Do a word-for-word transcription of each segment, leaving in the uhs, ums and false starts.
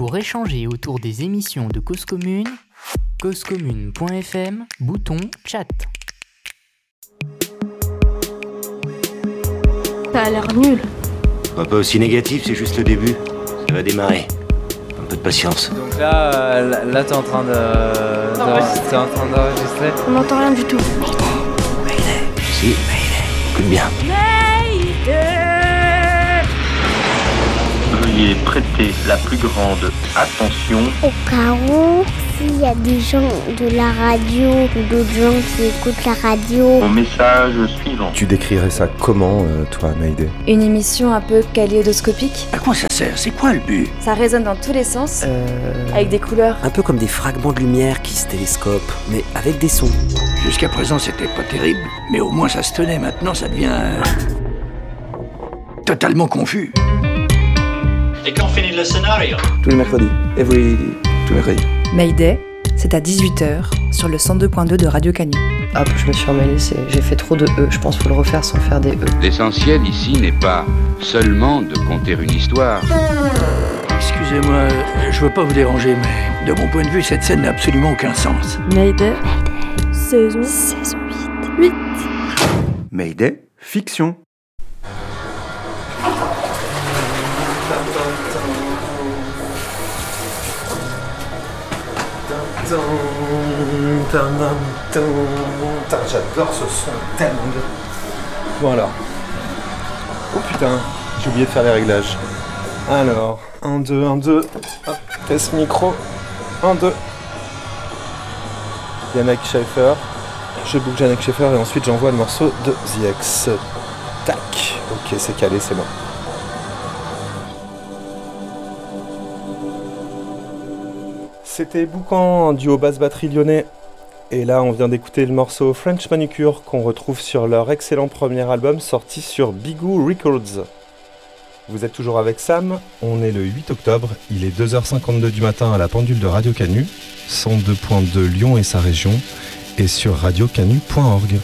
Pour échanger autour des émissions de Cause Commune, causecommune point f m, bouton chat. Ça a l'air nul. Pas, pas aussi négatif, c'est juste le début. Ça va démarrer. Un peu de patience. Donc là, euh, là, là t'es en train de, de t'es en train d'enregistrer. On n'entend rien du tout. Mayday. Si, Mayday. Écoute bien. Veuillez prêter la plus grande attention. Au cas où, s'il y a des gens de la radio ou d'autres gens qui écoutent la radio. Au message suivant. Tu décrirais ça comment, euh, toi, Mayday ? Une émission un peu kaléidoscopique. À quoi ça sert ? C'est quoi le but ? Ça résonne dans tous les sens, Euh... avec des couleurs. Un peu comme des fragments de lumière qui se télescopent, mais avec des sons. Jusqu'à présent, c'était pas terrible, mais au moins ça se tenait. Maintenant, ça devient... Euh... totalement confus. Et quand finit le scénario ? Tous les mercredis. Every... tous les mercredis. Mayday, c'est à dix-huit heures sur le cent deux point deux de Radio Canu. Hop, je me suis emmêlée, c'est... j'ai fait trop de E, je pense qu'il faut le refaire sans faire des E. L'essentiel ici n'est pas seulement de conter une histoire. Excusez-moi, je veux pas vous déranger, mais de mon point de vue, cette scène n'a absolument aucun sens. Mayday, saison, saison huit. Mayday, fiction. J'adore ce son tellement bien. Bon alors. Oh putain, j'ai oublié de faire les réglages. Alors, un, deux, un, deux. Hop, test micro. un, deux. Yannick Schaeffer. Je boucle Yannick Schaeffer et ensuite j'envoie le morceau de The X. Tac. Ok, c'est calé, c'est bon. C'était Boucan, un duo basse-batterie lyonnais. Et là, on vient d'écouter le morceau French Manicure qu'on retrouve sur leur excellent premier album sorti sur Bigou Records. Vous êtes toujours avec Sam. On est le huit octobre, il est deux heures cinquante-deux du matin à la pendule de Radio Canu, cent deux point deux Lyon et sa région, et sur radio canu point org.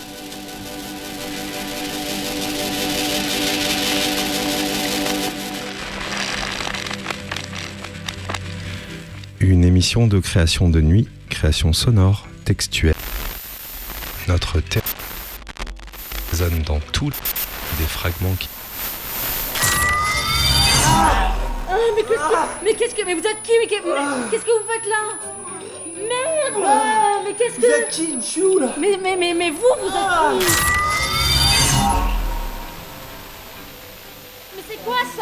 Une émission de création de nuit, création sonore, textuelle. Notre thème résonne dans tous des fragments qui... Ah, ah, mais qu'est-ce que... Mais qu'est-ce que... Mais vous êtes qui? Mais qu'est- mais qu'est-ce que vous faites là? Merde ah, mais qu'est-ce que... Vous êtes qui, Michou, là? Mais, mais, mais, mais vous, vous êtes qui? Mais c'est quoi ça?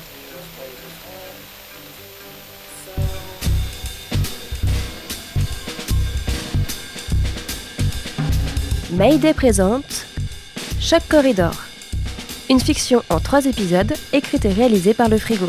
Mayday présente Choc Corridor, une fiction en trois épisodes écrite et réalisée par Le Frigo.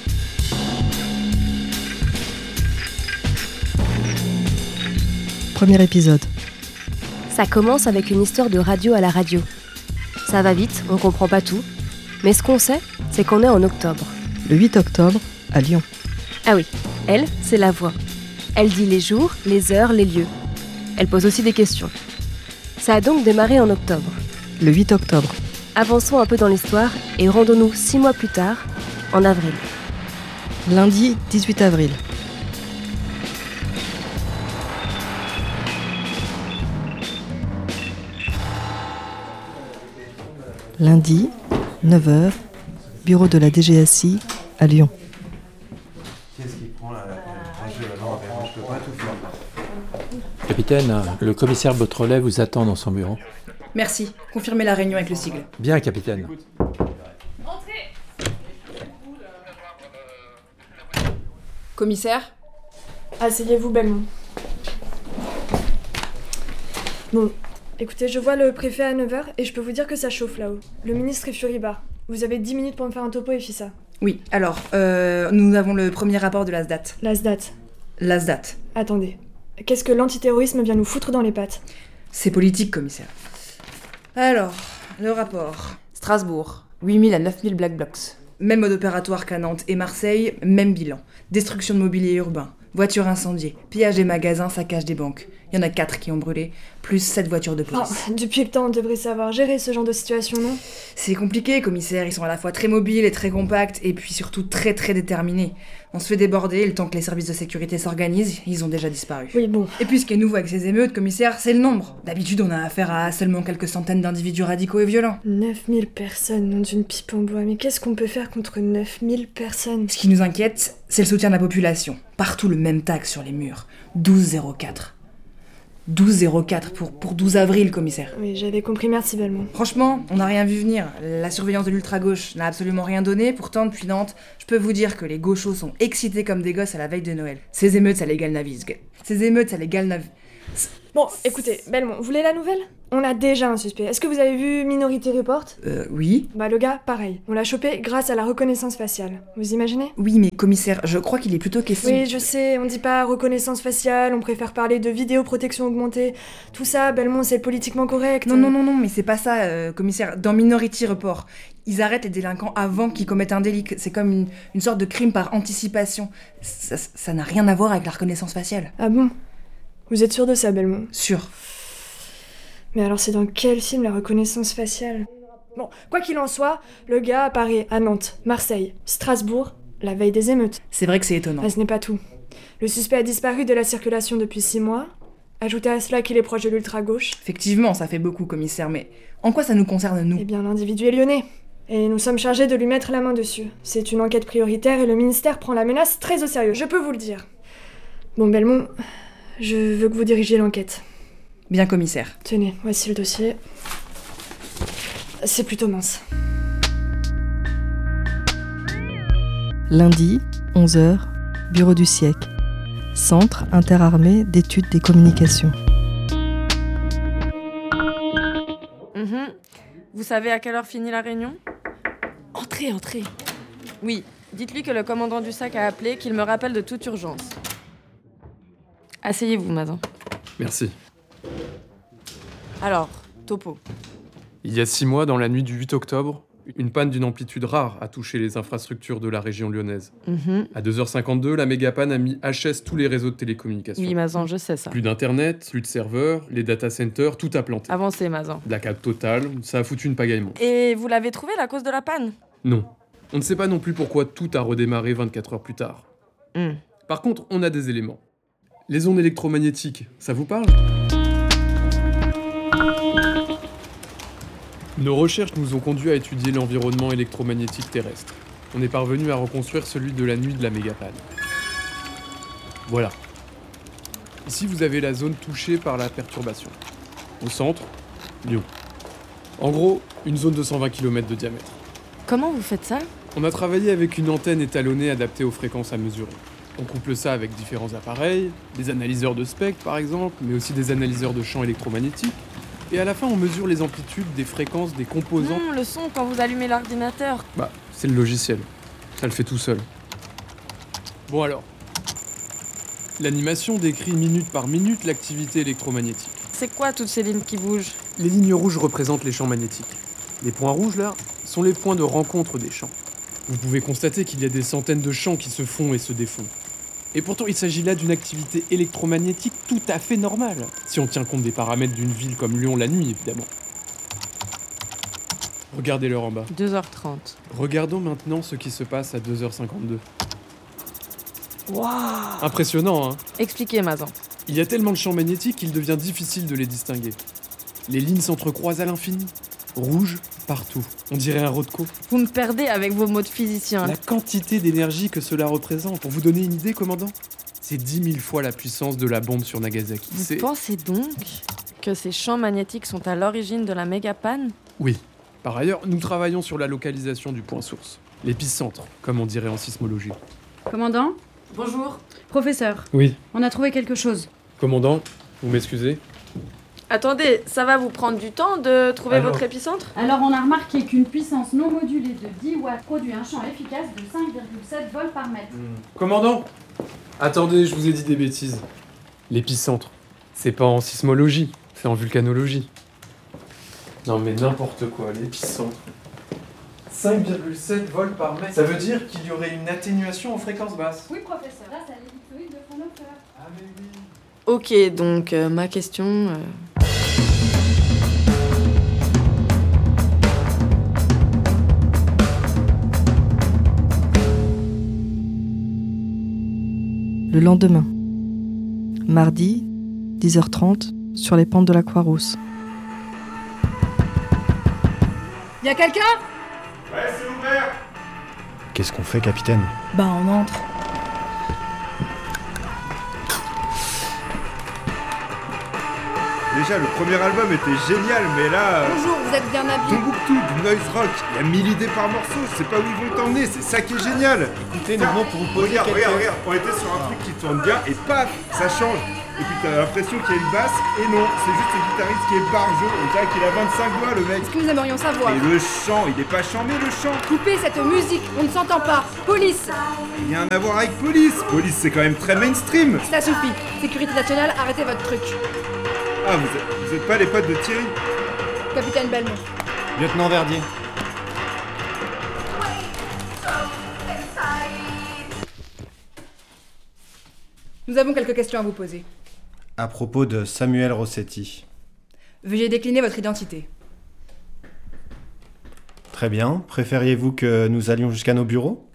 Premier épisode. Ça commence avec une histoire de radio à la radio. Ça va vite, on comprend pas tout, mais ce qu'on sait, c'est qu'on est en octobre. Le huit octobre, à Lyon. Ah oui, elle, c'est la voix. Elle dit les jours, les heures, les lieux. Elle pose aussi des questions. Ça a donc démarré en octobre. Le huit octobre. Avançons un peu dans l'histoire et rendons-nous six mois plus tard, en avril. Lundi dix-huit avril. Lundi, neuf heures, bureau de la D G S I à Lyon. Capitaine, le commissaire Beautrelet vous attend dans son bureau. Merci. Confirmez la réunion avec le sigle. Bien, capitaine. Entrez. Commissaire ? Asseyez-vous, Belmont. Bon, écoutez, je vois le préfet à neuf heures et je peux vous dire que ça chauffe là-haut. Le ministre est furibard. Vous avez dix minutes pour me faire un topo et Fissa. Oui, alors, euh, nous avons le premier rapport de l'A S D A T. L'A S D A T. L'A S D A T. Attendez. Qu'est-ce que l'antiterrorisme vient nous foutre dans les pattes? C'est politique, commissaire. Alors, le rapport. Strasbourg, huit mille à neuf mille Black Blocs. Même mode opératoire qu'à Nantes et Marseille, même bilan. Destruction de mobilier urbain, voitures incendiées, pillage des magasins, saccage des banques. Il y en a quatre qui ont brûlé, plus sept voitures de police. Oh, depuis le temps, on devrait savoir gérer ce genre de situation, non? C'est compliqué, commissaire. Ils sont à la fois très mobiles et très compacts, et puis surtout très très déterminés. On se fait déborder, et le temps que les services de sécurité s'organisent, ils ont déjà disparu. Oui, bon. Et puis ce qui est nouveau avec ces émeutes, commissaire, c'est le nombre. D'habitude, on a affaire à seulement quelques centaines d'individus radicaux et violents. neuf mille personnes, nom d'une pipe en bois. Mais qu'est-ce qu'on peut faire contre neuf mille personnes? Ce qui nous inquiète, c'est le soutien de la population. Partout le même tag sur les murs. douze zéro quatre. douze zéro quatre pour, pour douze avril, commissaire. Oui, j'avais compris, merci Belmont. Franchement, on n'a rien vu venir. La surveillance de l'ultra-gauche n'a absolument rien donné. Pourtant, depuis Nantes, je peux vous dire que les gauchos sont excités comme des gosses à la veille de Noël. Ces émeutes, ça les galvanise. Ces émeutes, ça les galvanise. Bon, écoutez, Belmont, vous voulez la nouvelle? On a déjà un suspect. Est-ce que vous avez vu Minority Report? Euh, oui. Bah le gars, pareil. On l'a chopé grâce à la reconnaissance faciale. Vous imaginez? Oui, mais commissaire, je crois qu'il est plutôt question... Oui, je sais, on dit pas reconnaissance faciale, on préfère parler de vidéoprotection augmentée. Tout ça, Belmont, c'est politiquement correct. Non, non, non, non, mais c'est pas ça, euh, commissaire. Dans Minority Report, ils arrêtent les délinquants avant qu'ils commettent un délit. C'est comme une, une sorte de crime par anticipation. Ça, ça n'a rien à voir avec la reconnaissance faciale. Ah bon? Vous êtes sûr de ça, Belmont? Sûr. Mais alors c'est dans quel film la reconnaissance faciale? Bon, quoi qu'il en soit, le gars apparaît à Nantes, Marseille, Strasbourg, la veille des émeutes. C'est vrai que c'est étonnant. Ah, ce n'est pas tout. Le suspect a disparu de la circulation depuis six mois. Ajoutez à cela qu'il est proche de l'ultra-gauche. Effectivement, ça fait beaucoup, commissaire, mais en quoi ça nous concerne, nous? Eh bien, l'individu est lyonnais. Et nous sommes chargés de lui mettre la main dessus. C'est une enquête prioritaire et le ministère prend la menace très au sérieux, je peux vous le dire. Bon, Belmont, je veux que vous dirigiez l'enquête. Bien, commissaire. Tenez, voici le dossier. C'est plutôt mince. Lundi, onze heures, bureau du siècle. Centre interarmé d'études des communications. Mmh. Vous savez à quelle heure finit la réunion? Entrez, entrez. Oui, dites-lui que le commandant du sac a appelé, qu'il me rappelle de toute urgence. Asseyez-vous, Mazin. Merci. Alors, topo. Il y a six mois, dans la nuit du huit octobre, une panne d'une amplitude rare a touché les infrastructures de la région lyonnaise. Mmh. À deux heures cinquante-deux, la méga-panne a mis H S tous les réseaux de télécommunications. Oui, Mazin, je sais ça. Plus d'internet, plus de serveurs, les data centers, tout a planté. Avancez, Mazin. Blackout total, ça a foutu une pagaille monstre. Et vous l'avez trouvé, la cause de la panne? Non. On ne sait pas non plus pourquoi tout a redémarré vingt-quatre heures plus tard. Mmh. Par contre, on a des éléments. Les ondes électromagnétiques, ça vous parle? Nos recherches nous ont conduits à étudier l'environnement électromagnétique terrestre. On est parvenu à reconstruire celui de la nuit de la méga-panne. Voilà. Ici, vous avez la zone touchée par la perturbation. Au centre, Lyon. En gros, une zone de cent vingt kilomètres de diamètre. Comment vous faites ça? On a travaillé avec une antenne étalonnée adaptée aux fréquences à mesurer. On couple ça avec différents appareils, des analyseurs de spectres par exemple, mais aussi des analyseurs de champs électromagnétiques. Et à la fin, on mesure les amplitudes des fréquences des composants. Mmh, le son quand vous allumez l'ordinateur. Bah, c'est le logiciel. Ça le fait tout seul. Bon alors. L'animation décrit minute par minute l'activité électromagnétique. C'est quoi toutes ces lignes qui bougent? Les lignes rouges représentent les champs magnétiques. Les points rouges, là, sont les points de rencontre des champs. Vous pouvez constater qu'il y a des centaines de champs qui se font et se défont. Et pourtant, il s'agit là d'une activité électromagnétique tout à fait normale, si on tient compte des paramètres d'une ville comme Lyon la nuit, évidemment. Regardez l'heure en bas. deux heures trente. Regardons maintenant ce qui se passe à deux heures cinquante-deux. Waouh! Impressionnant, hein? Expliquez, Mazin. Il y a tellement de champs magnétiques qu'il devient difficile de les distinguer. Les lignes s'entrecroisent à l'infini. Rouge, partout. On dirait un Rothko. Vous me perdez avec vos mots de physicien. La quantité d'énergie que cela représente, pour vous donner une idée, commandant, c'est dix mille fois la puissance de la bombe sur Nagasaki. Vous c'est... pensez donc que ces champs magnétiques sont à l'origine de la méga-panne? Oui. Par ailleurs, nous travaillons sur la localisation du point source. L'épicentre, comme on dirait en sismologie. Commandant? Bonjour. Professeur? Oui. On a trouvé quelque chose. Commandant, vous m'excusez? Attendez, ça va vous prendre du temps de trouver Alors... votre épicentre? Alors on a remarqué qu'une puissance non modulée de dix watts produit un champ efficace de cinq virgule sept volts par mètre. Mmh. Commandant! Attendez, je vous ai dit des bêtises. L'épicentre, c'est pas en sismologie, c'est en vulcanologie. Non mais n'importe quoi, l'épicentre. cinq virgule sept volts par mètre. Ça veut dire qu'il y aurait une atténuation aux fréquences basses. Oui, professeur, grâce à l'ellipsoïde de Fraunhofer. Ah mais oui. Ok, donc euh, ma question... Euh... Le lendemain, mardi, dix heures trente, sur les pentes de la Croix-Rousse. Y'a quelqu'un ? Ouais, c'est ouvert. Qu'est-ce qu'on fait, capitaine ? Bah, on entre. Déjà, le premier album était génial, mais là... Bonjour, vous êtes bien habillés. Tombouctou, du noise rock, il y a mille idées par morceau, je sais pas où ils vont t'emmener, c'est ça qui est génial. Écoutez, non, pour vous poser Regarde, quelques... regarde, regarde, on était sur un truc qui tourne bien, et paf, ça change. Et puis t'as l'impression qu'il y a une basse, et non, c'est juste le guitariste qui est barjot, on dirait qu'il a vingt-cinq doigts, le mec. Ce que nous aimerions savoir. Et le chant, il est pas chambé, le chant. Coupez cette musique, on ne s'entend pas. Police. Rien à voir avec Police. Police, c'est quand même très mainstream. Ça suffit. Sécurité nationale, arrêtez votre truc. Ah, vous êtes, vous êtes pas les potes de Thierry? Capitaine Belmont. Lieutenant Verdier. Nous avons quelques questions à vous poser. À propos de Samuel Rossetti. Veuillez décliner votre identité. Très bien. Préfériez-vous que nous allions jusqu'à nos bureaux?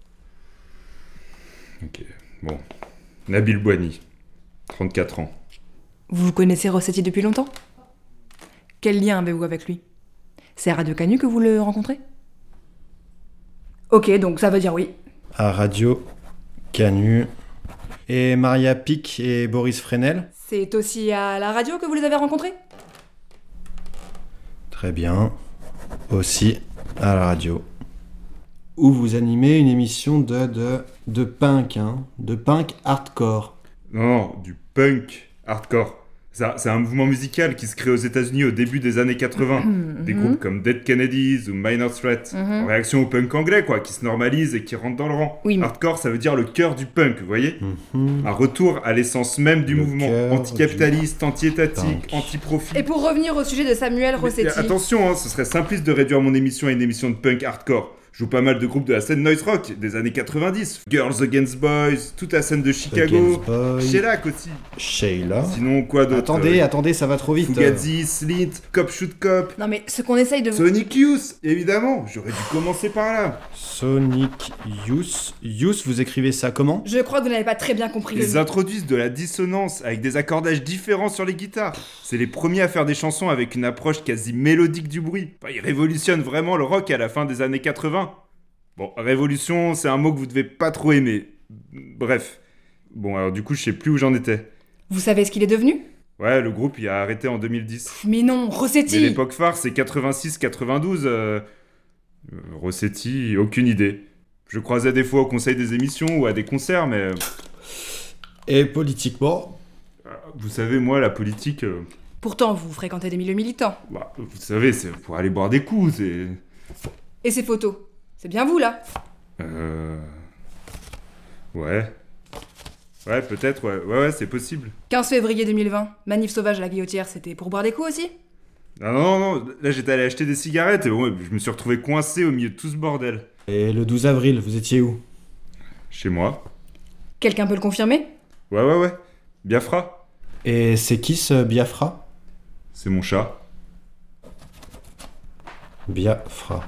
Ok, bon. Nabil Bouani, trente-quatre ans. Vous connaissez Rossetti depuis longtemps? Quel lien avez-vous avec lui? C'est à Radio Canu que vous le rencontrez? Ok, donc ça veut dire oui. À Radio Canu. Et Maria Pic et Boris Fresnel? C'est aussi à la radio que vous les avez rencontrés? Très bien. Aussi à la radio. Où vous animez une émission de... de... de punk, hein? De punk hardcore. Non, non, du punk hardcore. Ça, c'est un mouvement musical qui se crée aux États-Unis au début des années quatre-vingts. Mm-hmm. Des groupes comme Dead Kennedys ou Minor Threat, Mm-hmm. en réaction au punk anglais, quoi, qui se normalise et qui rentre dans le rang. Oui, mais... Hardcore, ça veut dire le cœur du punk, vous voyez? Mm-hmm. Un retour à l'essence même du Le mouvement, cœur anticapitaliste, du anti-étatique, punk. anti-profit. Et pour revenir au sujet de Samuel Mais, Rossetti... attention, hein, ce serait simpliste de réduire mon émission à une émission de punk hardcore. Je joue pas mal de groupes de la scène noise rock des années quatre-vingt-dix. Girls Against Boys, toute la scène de Chicago. Shellac aussi. Sheila. Sinon, quoi d'autre? Attendez, euh, attendez, ça va trop vite. Fugazi, Slint, Cop Shoot Cop. Non mais ce qu'on essaye de... Sonic Youth, évidemment. J'aurais dû commencer par là. Sonic Youth. Youth, vous écrivez ça comment? Je crois que vous n'avez pas très bien compris. Ils introduisent de la dissonance avec des accordages différents sur les guitares. C'est les premiers à faire des chansons avec une approche quasi mélodique du bruit. Enfin, ils révolutionnent vraiment le rock à la fin des années quatre-vingts. Bon, révolution, c'est un mot que vous devez pas trop aimer. Bref. Bon, alors du coup, je sais plus où j'en étais. Vous savez ce qu'il est devenu? Ouais, le groupe, il a arrêté en deux mille dix. Mais non, Rossetti! Mais l'époque phare, c'est quatre-vingt-six quatre-vingt-douze. Euh... Euh, Rossetti, aucune idée. Je croisais des fois au conseil des émissions ou à des concerts, mais... Et politiquement? Vous savez, moi, la politique... Euh... Pourtant, vous fréquentez des milieux militants. Bah, vous savez, c'est pour aller boire des coups, c'est... Et ces photos? C'est bien vous, là? Euh... Ouais. Ouais, peut-être, ouais. Ouais, ouais, c'est possible. quinze février deux mille vingt, manif sauvage à la Guillotière, c'était pour boire des coups aussi? Non, non, non, là j'étais allé acheter des cigarettes et bon, je me suis retrouvé coincé au milieu de tout ce bordel. Et le douze avril, vous étiez où? Chez moi. Quelqu'un peut le confirmer? Ouais, ouais, ouais. Biafra. Et c'est qui ce Biafra? C'est mon chat. Biafra.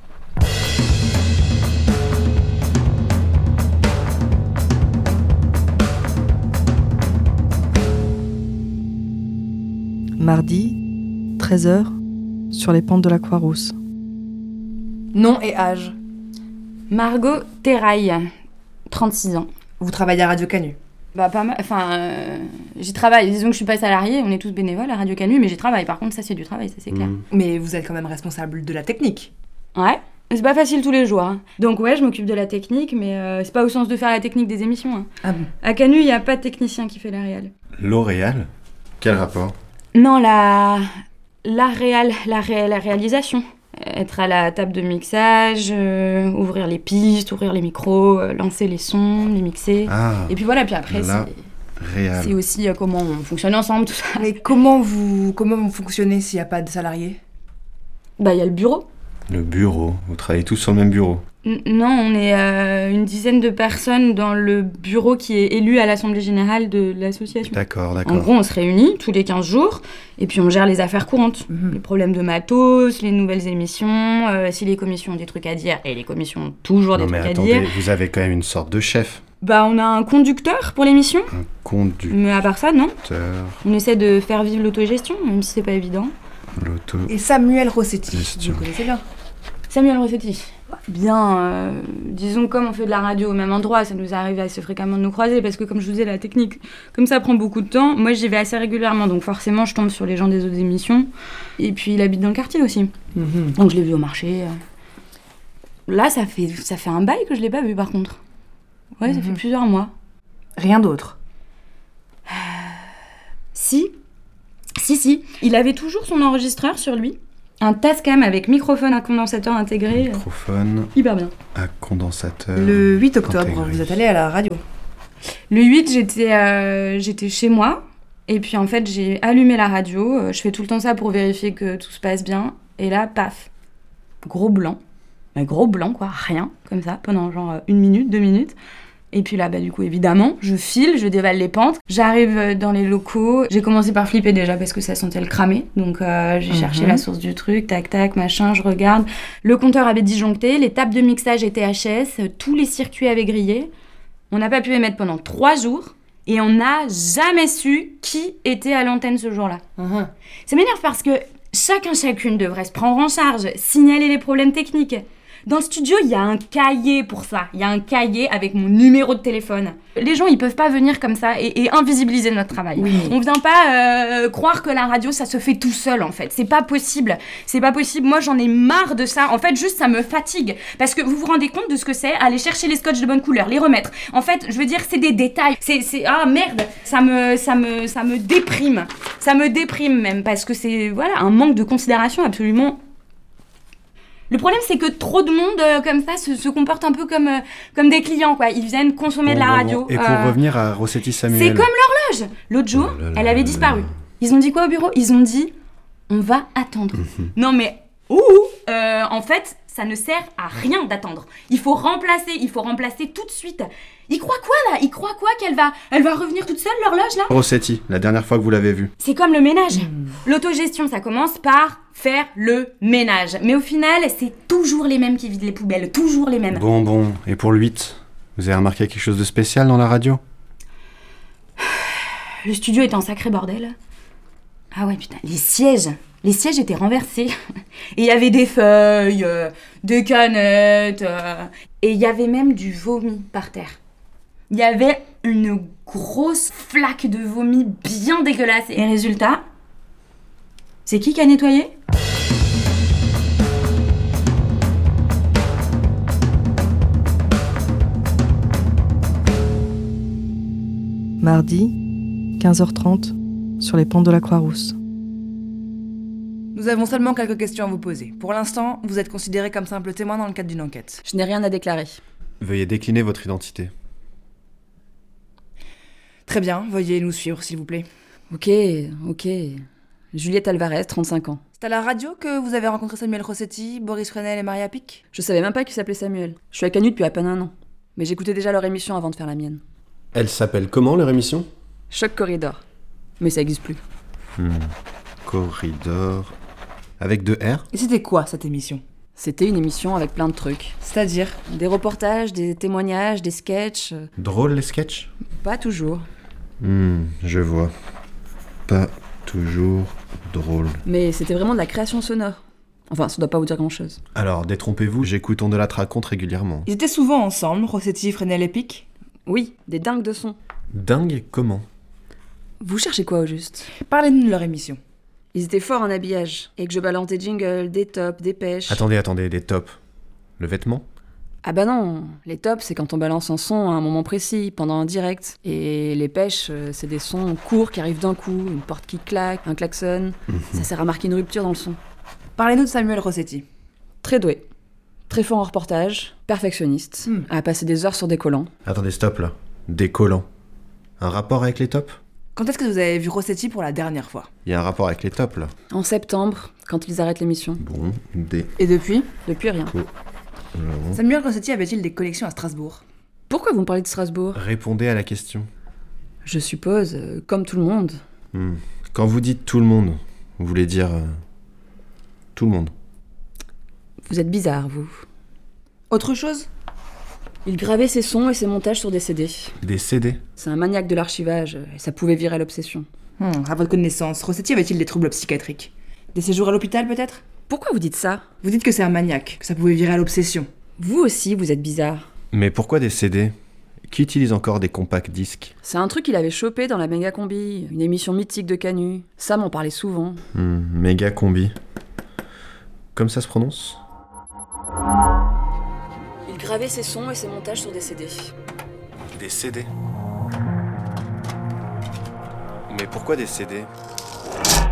Mardi, treize heures, sur les pentes de la Croix-Rousse. Nom et âge? Margot Terraille, trente-six ans. Vous travaillez à Radio Canu? Bah pas mal, enfin, euh, j'y travaille. Disons que je suis pas salariée, on est tous bénévoles à Radio Canu, mais j'y travaille. Par contre, ça c'est du travail, ça c'est clair. Mmh. Mais vous êtes quand même responsable de la technique? Ouais, c'est pas facile tous les jours. Hein. Donc ouais, je m'occupe de la technique, mais euh, c'est pas au sens de faire la technique des émissions. Hein. Ah bon? À Canu, il y a pas de technicien qui fait la réal. L'Oréal? Quel rapport? Non, la... la réal, la, ré... la réalisation. Être à la table de mixage, euh, ouvrir les pistes, ouvrir les micros, euh, lancer les sons, les mixer. Ah, et puis voilà, puis après, la c'est... réal. c'est aussi euh, comment on fonctionne ensemble, tout ça. Mais comment vous, comment vous fonctionnez s'il n'y a pas de salariés? Bah, il y a le bureau. Le bureau, vous travaillez tous sur le même bureau? N- Non, on est euh, une dizaine de personnes dans le bureau qui est élu à l'Assemblée Générale de l'association. D'accord, d'accord. En gros, on se réunit tous les quinze jours et puis on gère les affaires courantes. Mhm. Les problèmes de matos, les nouvelles émissions, euh, si les commissions ont des trucs à dire, et les commissions ont toujours Non des mais trucs attendez, à dire. vous avez quand même une sorte de chef. Bah, on a un conducteur pour l'émission, Un conducteur. mais à part ça, non. On essaie de faire vivre l'autogestion, même si c'est pas évident. L'auto. Et Samuel Rossetti, Gestion. vous le connaissez bien. Samuel Rossetti. Bien, euh, disons comme on fait de la radio au même endroit, ça nous arrive assez fréquemment de nous croiser parce que comme je vous disais, la technique, comme ça prend beaucoup de temps, moi j'y vais assez régulièrement, donc forcément je tombe sur les gens des autres émissions. Et puis il habite dans le quartier aussi, Mm-hmm. donc je l'ai vu au marché. Là ça fait, ça fait un bail que je l'ai pas vu par contre. Ouais, ça Mhm. fait plusieurs mois. Rien d'autre. Si, si, si, il avait toujours son enregistreur sur lui, un Tascam avec microphone à condensateur intégré. Microphone Hyper bien. à condensateur. Le huit octobre, intégré. vous êtes allé à la radio. Le huit, j'étais, euh, j'étais chez moi. Et puis en fait, j'ai allumé la radio. Euh, Je fais tout le temps ça pour vérifier que tout se passe bien. Et là, paf, gros blanc. Mais gros blanc, quoi, rien, comme ça, pendant genre euh, une minute, deux minutes. Et puis là, bah du coup, évidemment, je file, je dévale les pentes. J'arrive euh, dans les locaux. J'ai commencé par flipper déjà parce que ça sentait le cramer. Donc euh, j'ai Mhm. cherché la source du truc, tac, tac, machin, je regarde. Le compteur avait disjoncté, les tables de mixage étaient H S, euh, tous les circuits avaient grillé. On n'a pas pu émettre pendant trois jours. Et on n'a jamais su qui était à l'antenne ce jour-là. Mhm. Ça m'énerve parce que chacun, chacune devrait se prendre en charge, signaler les problèmes techniques. Dans le studio, il y a un cahier pour ça. Il y a un cahier avec mon numéro de téléphone. Les gens, ils peuvent pas venir comme ça et, et invisibiliser notre travail. Oui. On vient pas euh, croire que la radio, ça se fait tout seul, en fait. C'est pas possible. C'est pas possible. Moi, j'en ai marre de ça. En fait, juste, ça me fatigue. Parce que vous vous rendez compte de ce que c'est, aller chercher les scotch de bonne couleur, les remettre. En fait, je veux dire, c'est des détails. C'est, c'est... Ah, merde. Ça me, ça me, ça me déprime. Ça me déprime même parce que c'est, voilà, un manque de considération absolument. Le problème, c'est que trop de monde, euh, comme ça, se, se comporte un peu comme, euh, comme des clients, quoi. Ils viennent consommer Bon, de la bon, radio. bon. Et pour euh, revenir à Rossetti Samuel. C'est comme l'horloge. L'autre jour, Oh là là elle là avait là disparu. là. Ils ont dit quoi au bureau? Ils ont dit, on va attendre. Mhm. Non mais, ouh, euh, en fait, ça ne sert à rien d'attendre. Il faut remplacer, il faut remplacer tout de suite. Il croit quoi là? Il croit quoi qu'elle va, elle va revenir toute seule, l'horloge là? Rossetti, la dernière fois que vous l'avez vu. C'est comme le ménage. L'autogestion, ça commence par faire le ménage. Mais au final, c'est toujours les mêmes qui vident les poubelles, toujours les mêmes. Bon, bon. Et pour le huit, vous avez remarqué quelque chose de spécial dans la radio? Le studio était un sacré bordel. Ah ouais, putain, les sièges. Les sièges étaient renversés. Et il y avait des feuilles, euh, des canettes. euh, et il y avait même du vomi par terre. Il y avait une grosse flaque de vomi bien dégueulasse. Et résultat, c'est qui qui a nettoyé? Mardi, quinze heures trente, sur les pentes de la Croix-Rousse. Nous avons seulement quelques questions à vous poser. Pour l'instant, vous êtes considéré comme simple témoin dans le cadre d'une enquête. Je n'ai rien à déclarer. Veuillez décliner votre identité. Très bien, veuillez nous suivre, s'il vous plaît. Ok, ok. Juliette Alvarez, trente-cinq ans. C'est à la radio que vous avez rencontré Samuel Rossetti, Boris Fresnel et Maria Pic? Je savais même pas qu'il s'appelait Samuel. Je suis à Canu depuis à peine un an. Mais j'écoutais déjà leur émission avant de faire la mienne. Elle s'appelle comment, leur émission? Choc Corridor. Mais ça existe plus. Hmm. Corridor. Avec deux R? Et c'était quoi, cette émission? C'était une émission avec plein de trucs. C'est-à-dire? Des reportages, des témoignages, des sketchs. euh, Drôle, les sketchs? Pas toujours. Hmm, je vois. Pas toujours drôle. Mais c'était vraiment de la création sonore. Enfin, ça doit pas vous dire grand-chose. Alors, détrompez-vous, j'écoute On de la raconte régulièrement. Ils étaient souvent ensemble, Rossetti, Fresnel et Pic? Oui, des dingues de son. Dingue comment? Vous cherchez quoi au juste? Parlez-nous de leur émission. Ils étaient forts en habillage, et que je balance des jingles, des tops, des pêches. Attendez, attendez, des tops. Le vêtement? Ah bah non, les tops c'est quand on balance un son à un moment précis, pendant un direct. Et les pêches, euh, c'est des sons courts qui arrivent d'un coup, une porte qui claque, un klaxon. Ça sert à marquer une rupture dans le son. Parlez-nous de Samuel Rossetti. Très doué. Très fort en reportage, perfectionniste, Hmm. a passé des heures sur des collants. Attendez, stop là. Des collants. Un rapport avec les tops? Quand est-ce que vous avez vu Rossetti pour la dernière fois? Il y a un rapport avec les tops là. En septembre, quand ils arrêtent l'émission. Bon, des... Et depuis? Depuis rien. Oh. Non. Samuel Rossetti avait-il des collections à Strasbourg? Pourquoi vous me parlez de Strasbourg? Répondez à la question. Je suppose, euh, comme tout le monde. Hmm. Quand vous dites tout le monde, vous voulez dire euh, tout le monde. Vous êtes bizarre, vous. Autre chose? Il gravait ses sons et ses montages sur des C D. Des C D? C'est un maniaque de l'archivage, et ça pouvait virer à l'obsession. Hmm, à votre connaissance, Rossetti avait-il des troubles psychiatriques? Des séjours à l'hôpital peut-être? Pourquoi vous dites ça? Vous dites que c'est un maniaque, que ça pouvait virer à l'obsession. Vous aussi, vous êtes bizarre. Mais pourquoi des C D? Qui utilise encore des compacts disques? C'est un truc qu'il avait chopé dans la Méga Combi, une émission mythique de Canu. Ça m'en parlait souvent. Hmm, méga combi. Comme ça se prononce? Il gravait ses sons et ses montages sur des C D. Des C D? Mais pourquoi des C D?